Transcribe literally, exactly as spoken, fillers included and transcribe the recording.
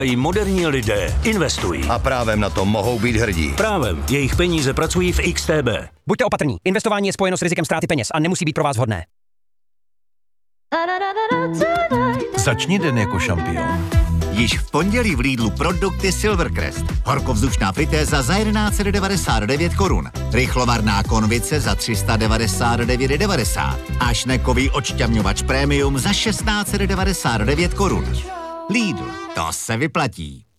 I moderní lidé investují. A právem na to mohou být hrdí. Právem. Jejich peníze pracují v X T B. Buďte opatrní. Investování je spojeno s rizikem ztráty peněz a nemusí být pro vás vhodné. Začni den jako šampion. Již v pondělí v Lidlu produkty Silvercrest. Horkovzdušná fritéza za jedenáct set devadesát devět korun. Rychlovarná konvice za tři sta devadesát devět devadesát. A šnekový odšťavňovač premium za šestnáct set devadesát devět korun. Lidl, to se vyplatí.